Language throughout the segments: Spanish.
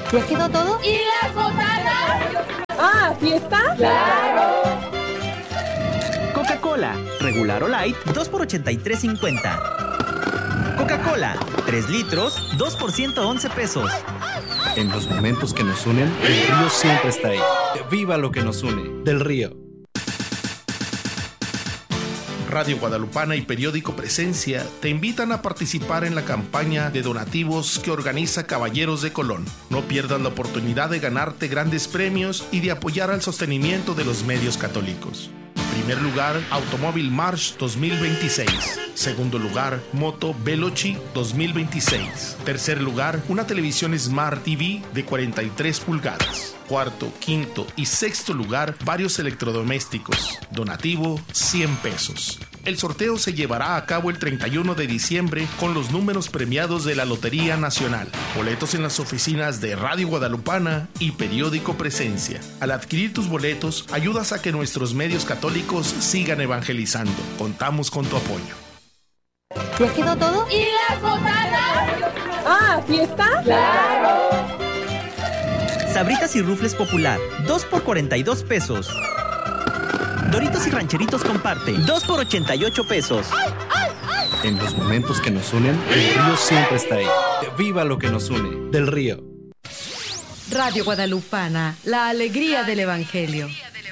¿Ya quedó todo? ¿Y las botanas? Ah, ¿fiesta? ¡Claro! Coca-Cola, regular o light, 2 por 83.50. Coca-Cola, 3 litros, 2 por 111 pesos. En los momentos que nos unen, el río siempre está ahí. ¡Viva lo que nos une! Del Río. Radio Guadalupana y Periódico Presencia te invitan a participar en la campaña de donativos que organiza Caballeros de Colón. No pierdas la oportunidad de ganarte grandes premios y de apoyar al sostenimiento de los medios católicos. Primer lugar, Automóvil March 2026. Segundo lugar, Moto Veloci 2026. Tercer lugar, una televisión Smart TV de 43 pulgadas. Cuarto, quinto y sexto lugar, varios electrodomésticos. Donativo, 100 pesos. El sorteo se llevará a cabo el 31 de diciembre con los números premiados de la Lotería Nacional. Boletos en las oficinas de Radio Guadalupana y Periódico Presencia. Al adquirir tus boletos, ayudas a que nuestros medios católicos sigan evangelizando. Contamos con tu apoyo. ¿Ya quedó todo? ¿Y las botanas? Ah, ¿fiesta? ¡Claro! Sabritas y Rufles Popular, 2 por 42 pesos. Doritos y Rancheritos Comparte, 2 por 88 pesos. En los momentos que nos unen, el río siempre está ahí. ¡Viva lo que nos une! Del Río. Radio Guadalupana, la alegría del Evangelio.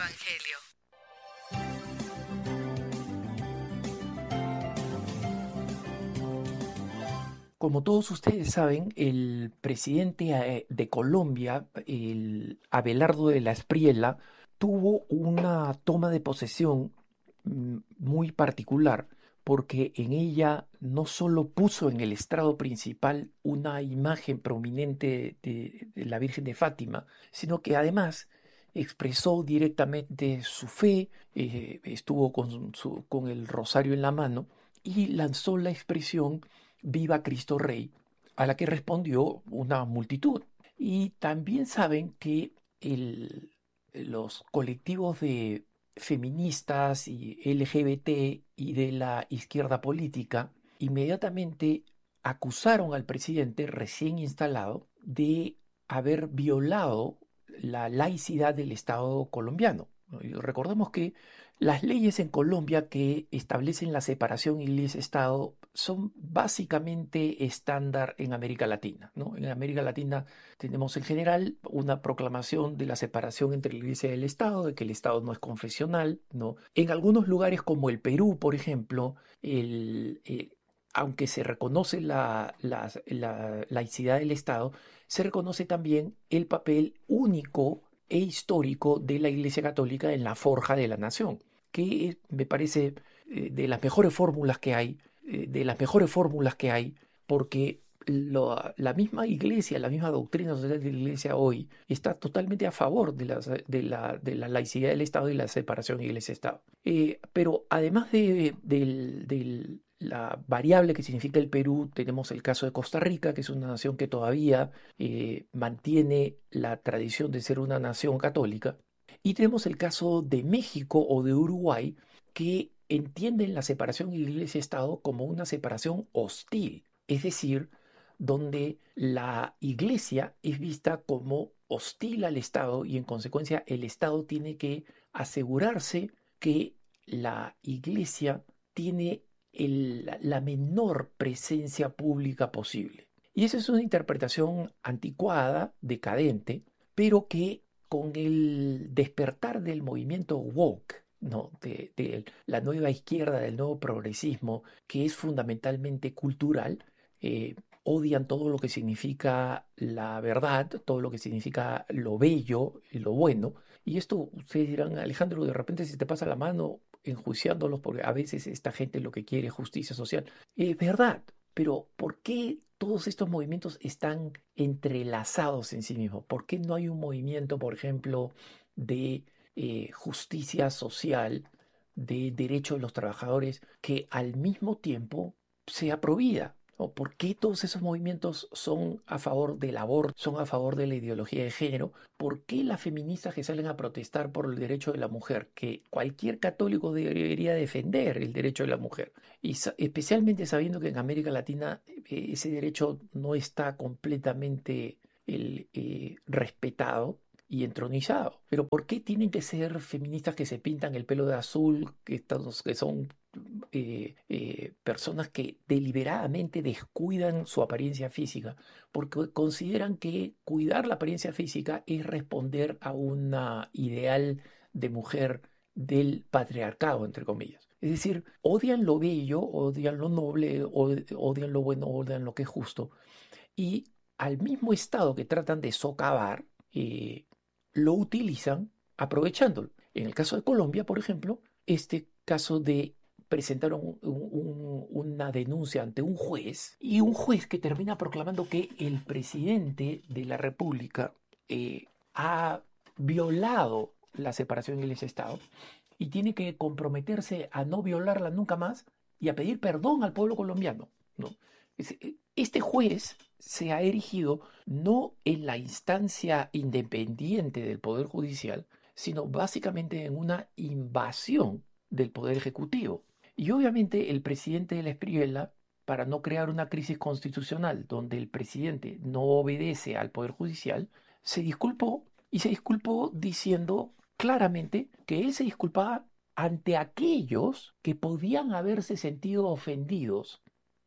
Como todos ustedes saben, el presidente de Colombia, el Abelardo de la Espriella, tuvo una toma de posesión muy particular, porque en ella no solo puso en el estrado principal una imagen prominente de la Virgen de Fátima, sino que además expresó directamente su fe, estuvo con el rosario en la mano y lanzó la expresión «Viva Cristo Rey», a la que respondió una multitud. Y también saben que los colectivos de feministas y LGBT y de la izquierda política inmediatamente acusaron al presidente recién instalado de haber violado la laicidad del Estado colombiano. Y recordemos que las leyes en Colombia que establecen la separación Iglesia-Estado son básicamente estándar en América Latina, ¿no? En América Latina tenemos en general una proclamación de la separación entre la Iglesia y el Estado, de que el Estado no es confesional, ¿no? En algunos lugares como el Perú, por ejemplo, aunque se reconoce la laicidad del Estado, se reconoce también el papel único e histórico de la Iglesia Católica en la forja de la nación, que me parece de las mejores fórmulas que hay, porque la misma Iglesia, la misma doctrina social de la Iglesia hoy está totalmente a favor de la laicidad del Estado y la separación Iglesia-Estado. Pero además de la variable que significa el Perú, tenemos el caso de Costa Rica, que es una nación que todavía mantiene la tradición de ser una nación católica, y tenemos el caso de México o de Uruguay, que entienden la separación Iglesia-Estado como una separación hostil, es decir, donde la Iglesia es vista como hostil al Estado y en consecuencia el Estado tiene que asegurarse que la Iglesia tiene la menor presencia pública posible. Y esa es una interpretación anticuada, decadente, pero que con el despertar del movimiento woke, ¿no? de la nueva izquierda, del nuevo progresismo, que es fundamentalmente cultural, odian todo lo que significa la verdad, todo lo que significa lo bello y lo bueno. Y esto ustedes dirán, Alejandro, de repente se te pasa la mano enjuiciándolos porque a veces esta gente lo que quiere es justicia social. Es verdad, pero ¿por qué todos estos movimientos están entrelazados en sí mismos? ¿Por qué no hay un movimiento, por ejemplo, de justicia social, de derecho de los trabajadores, que al mismo tiempo sea provida? ¿O por qué todos esos movimientos son a favor del aborto, son a favor de la ideología de género? ¿Por qué las feministas que salen a protestar por el derecho de la mujer, que cualquier católico debería defender el derecho de la mujer? Y especialmente sabiendo que en América Latina ese derecho no está completamente respetado y entronizado. Pero ¿por qué tienen que ser feministas que se pintan el pelo de azul, que son personas que deliberadamente descuidan su apariencia física? Porque consideran que cuidar la apariencia física es responder a un ideal de mujer del patriarcado, entre comillas. Es decir, odian lo bello, odian lo noble, odian lo bueno, odian lo que es justo. Y al mismo Estado que tratan de socavar, lo utilizan aprovechándolo. En el caso de Colombia, por ejemplo, este caso de presentar una denuncia ante un juez, y un juez que termina proclamando que el presidente de la República ha violado la separación Iglesia-Estado y tiene que comprometerse a no violarla nunca más y a pedir perdón al pueblo colombiano, ¿no? Este juez se ha erigido no en la instancia independiente del Poder Judicial, sino básicamente en una invasión del Poder Ejecutivo. Y obviamente el presidente de la Espriella, para no crear una crisis constitucional donde el presidente no obedece al Poder Judicial, se disculpó diciendo claramente que él se disculpaba ante aquellos que podían haberse sentido ofendidos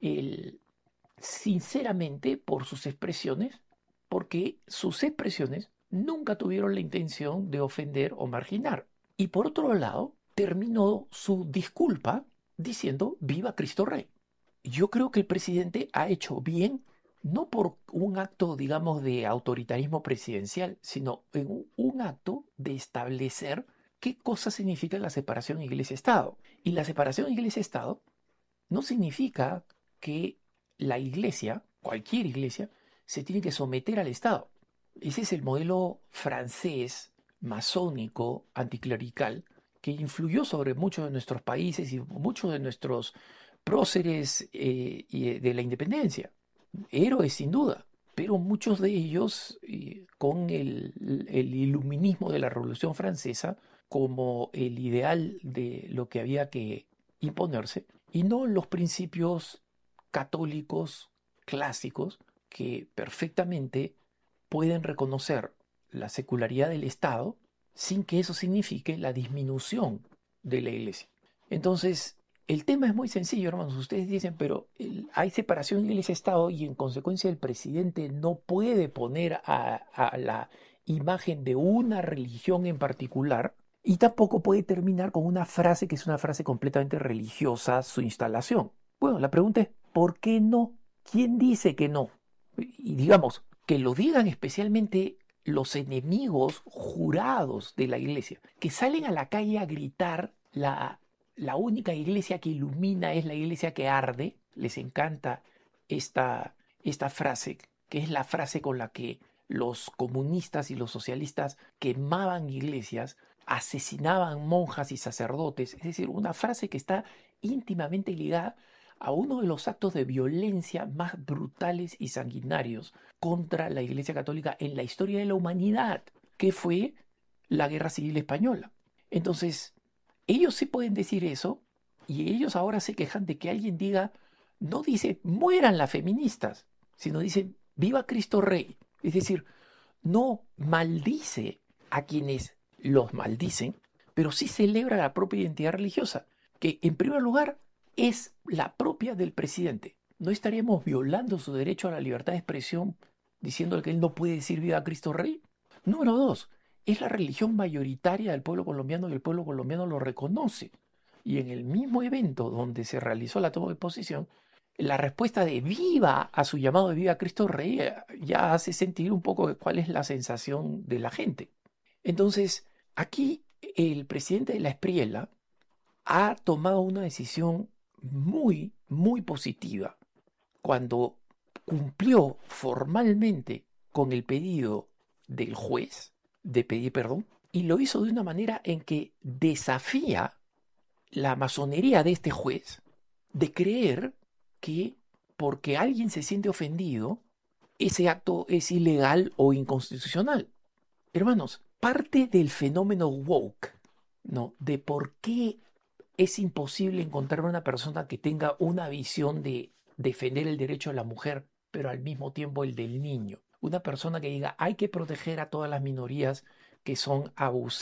sinceramente por sus expresiones, porque sus expresiones nunca tuvieron la intención de ofender o marginar. Y por otro lado, terminó su disculpa diciendo viva Cristo Rey. Yo creo que el presidente ha hecho bien, no por un acto, digamos, de autoritarismo presidencial, sino en un acto de establecer qué cosa significa la separación Iglesia-Estado. Y la separación Iglesia-Estado no significa que la Iglesia, cualquier Iglesia, se tiene que someter al Estado. Ese es el modelo francés, masónico, anticlerical, que influyó sobre muchos de nuestros países y muchos de nuestros próceres de la independencia. Héroes sin duda, pero muchos de ellos con el iluminismo de la Revolución Francesa como el ideal de lo que había que imponerse, y no los principios católicos clásicos que perfectamente pueden reconocer la secularidad del Estado sin que eso signifique la disminución de la Iglesia. Entonces, el tema es muy sencillo, hermanos. Ustedes dicen, pero hay separación Iglesia-Estado y en consecuencia el presidente no puede poner a la imagen de una religión en particular y tampoco puede terminar con una frase que es una frase completamente religiosa, su instalación. Bueno, la pregunta es, ¿por qué no? ¿Quién dice que no? Y digamos, que lo digan especialmente los enemigos jurados de la Iglesia, que salen a la calle a gritar la única iglesia que ilumina es la iglesia que arde. Les encanta esta frase, que es la frase con la que los comunistas y los socialistas quemaban iglesias, asesinaban monjas y sacerdotes. Es decir, una frase que está íntimamente ligada a uno de los actos de violencia más brutales y sanguinarios contra la Iglesia Católica en la historia de la humanidad, que fue la Guerra Civil Española. Entonces, ellos sí pueden decir eso, y ellos ahora se quejan de que alguien diga, no dice mueran las feministas, sino dicen viva Cristo Rey. Es decir, no maldice a quienes los maldicen, pero sí celebra la propia identidad religiosa, que en primer lugar es la propia del presidente. ¿No estaríamos violando su derecho a la libertad de expresión diciéndole que él no puede decir viva Cristo Rey? Número dos, es la religión mayoritaria del pueblo colombiano y el pueblo colombiano lo reconoce. Y en el mismo evento donde se realizó la toma de posición, la respuesta de viva a su llamado de viva Cristo Rey ya hace sentir un poco cuál es la sensación de la gente. Entonces, aquí el presidente de la Espriella ha tomado una decisión muy, muy positiva cuando cumplió formalmente con el pedido del juez de pedir perdón, y lo hizo de una manera en que desafía la masonería de este juez de creer que porque alguien se siente ofendido, ese acto es ilegal o inconstitucional. Hermanos, parte del fenómeno woke, ¿no?, de por qué es imposible encontrar una persona que tenga una visión de defender el derecho de la mujer, pero al mismo tiempo el del niño, una persona que diga hay que proteger a todas las minorías que son abusadas